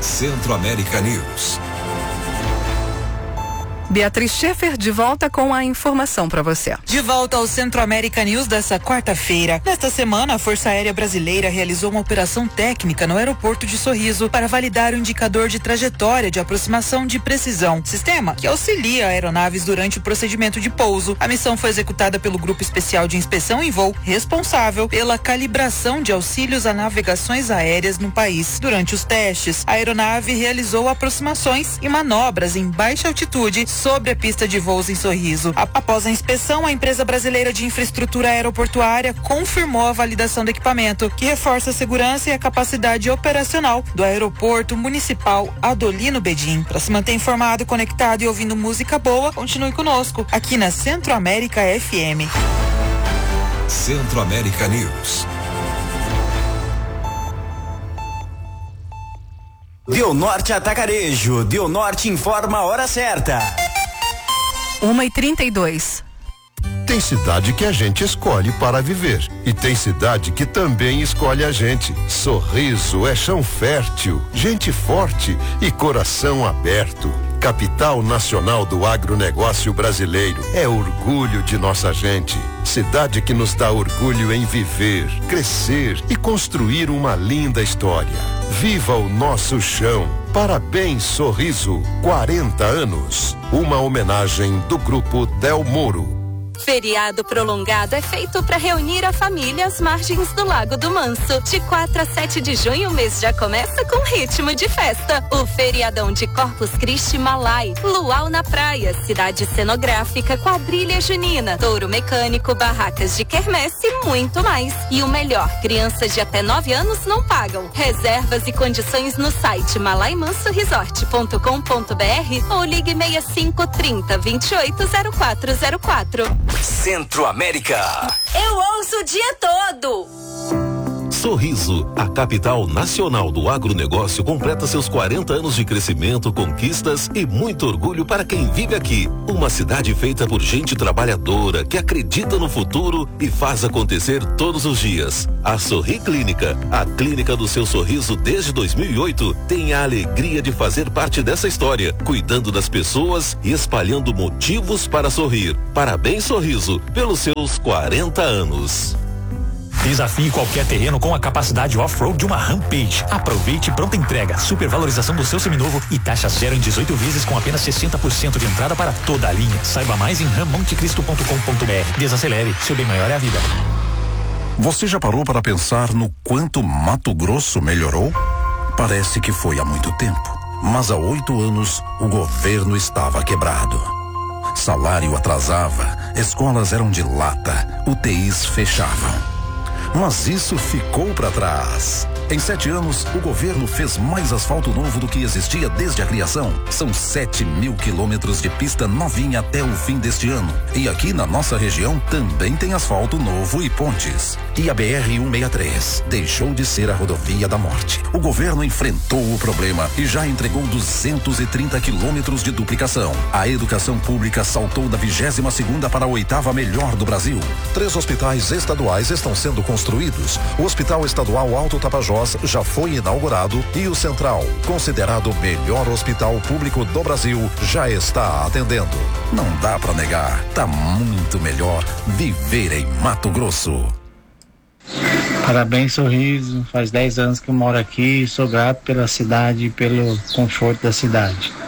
Centro-América News. Beatriz Schaefer de volta com a informação para você. De volta ao Centro-América News dessa quarta-feira. Nesta semana, a Força Aérea Brasileira realizou uma operação técnica no aeroporto de Sorriso para validar o indicador de trajetória de aproximação de precisão, sistema que auxilia aeronaves durante o procedimento de pouso. A missão foi executada pelo Grupo Especial de Inspeção em Voo, responsável pela calibração de auxílios a navegações aéreas no país. Durante os testes, a aeronave realizou aproximações e manobras em baixa altitude sobre a pista de voos em Sorriso. Após a inspeção, a empresa brasileira de infraestrutura aeroportuária confirmou a validação do equipamento, que reforça a segurança e a capacidade operacional do aeroporto municipal Adolino Bedin. Para se manter informado, conectado e ouvindo música boa, continue conosco, aqui na Centro-América FM. Centro-América News. Dionorte Atacarejo. Dionorte informa a hora certa. 1h32. Tem cidade que a gente escolhe para viver e tem cidade que também escolhe a gente. Sorriso é chão fértil, gente forte e coração aberto. Capital nacional do agronegócio brasileiro, é orgulho de nossa gente. Cidade que nos dá orgulho em viver, crescer e construir uma linda história. Viva o nosso chão. Parabéns, Sorriso. 40 anos. Uma homenagem do Grupo Del Moro. Feriado prolongado é feito para reunir a família às margens do Lago do Manso. De 4 a 7 de junho, o mês já começa com ritmo de festa. O feriadão de Corpus Christi Malai, luau na praia, cidade cenográfica, quadrilha junina, touro mecânico, barracas de quermesse e muito mais. E o melhor, crianças de até 9 anos não pagam. Reservas e condições no site malaimansoresort.com.br ou ligue 6530 280404. Centro-América. Eu ouço o dia todo. Sorriso, a capital nacional do agronegócio, completa seus 40 anos de crescimento, conquistas e muito orgulho para quem vive aqui. Uma cidade feita por gente trabalhadora, que acredita no futuro e faz acontecer todos os dias. A Sorri Clínica, a clínica do seu sorriso desde 2008, tem a alegria de fazer parte dessa história, cuidando das pessoas e espalhando motivos para sorrir. Parabéns, Sorriso, pelos seus 40 anos. Desafie qualquer terreno com a capacidade off-road de uma Rampage. Aproveite pronta entrega, supervalorização do seu seminovo e taxa zero em 18 vezes com apenas 60% de entrada para toda a linha. Saiba mais em rammontecristo.com.br. Desacelere, seu bem maior é a vida. Você já parou para pensar no quanto Mato Grosso melhorou? Parece que foi há muito tempo, mas há 8 anos o governo estava quebrado. Salário atrasava, escolas eram de lata, UTIs fechavam. Mas isso ficou para trás. Em 7 anos, o governo fez mais asfalto novo do que existia desde a criação. São 7.000 quilômetros de pista novinha até o fim deste ano. E aqui na nossa região também tem asfalto novo e pontes. E a BR-163 deixou de ser a rodovia da morte. O governo enfrentou o problema e já entregou 230 quilômetros de duplicação. A educação pública saltou da 22ª para a 8ª melhor do Brasil. 3 hospitais estaduais estão sendo construídos. O Hospital Estadual Alto Tapajós já foi inaugurado e o Central, considerado o melhor hospital público do Brasil, já está atendendo. Não dá para negar, tá muito melhor viver em Mato Grosso. Parabéns, Sorriso. Faz 10 anos que eu moro aqui e sou grato pela cidade e pelo conforto da cidade.